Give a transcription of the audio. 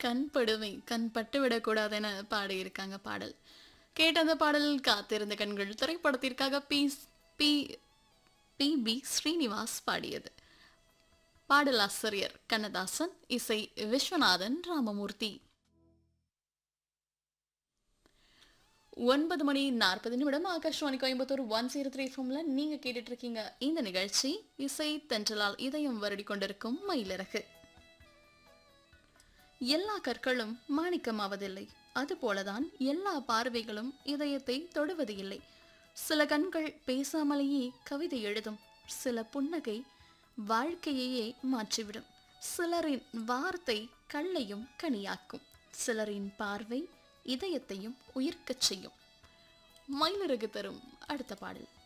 கண் படுமை, கண் பட்டுவிடக்கூடாதுன்னு பாடியிருக்காங்க பாடல். கேட்ட அந்த பாடல் காத்திருந்த கண்கள் திரைப்படத்திற்காக பி பி ஸ்ரீனிவாஸ் பாடியது. பாடலாசிரியர் கண்ணதாசன், இசை விஸ்வநாதன் ராமமூர்த்தி. 9:40 ஆகாஷ்வாணி கோயம்புத்தூர் 103 எஃப்எம்ல நீங்க கேட்டுட்டு இருக்கீங்க. இந்த நிகழ்ச்சி இசை தென்றலால் இதயம் வருடி கொண்டிருக்கும் மயிலிறகு. எல்லா கற்களும் மாணிக்கமாவதில்லை, அதுபோலதான் எல்லா பார்வைகளும் இதயத்தை தொடுவது இல்லை. சில கண்கள் பேசாமலேயே கவிதை எழுதும், சில புன்னகை வாழ்க்கையையே மாற்றிவிடும். சிலரின் வார்த்தை கல்லையும் கனியாக்கும், சிலரின் பார்வை இதயத்தையும் உயிர்க்கச் செய்யும். மயிலிறகு தரும் அடுத்த பாடல்.